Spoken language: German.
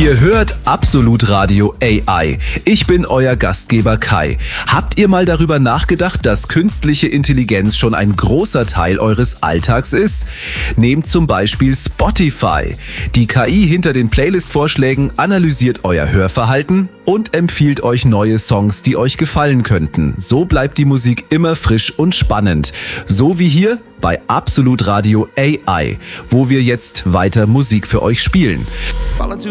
Ihr hört Absolut Radio AI. Ich bin euer Gastgeber Kai. Habt ihr mal darüber nachgedacht, dass künstliche Intelligenz schon ein großer Teil eures Alltags ist? Nehmt zum Beispiel Spotify. Die KI hinter den Playlist-Vorschlägen analysiert euer Hörverhalten und empfiehlt euch neue Songs, die euch gefallen könnten. So bleibt die Musik immer frisch und spannend. So wie hier bei Absolut Radio AI, wo wir jetzt weiter Musik für euch spielen.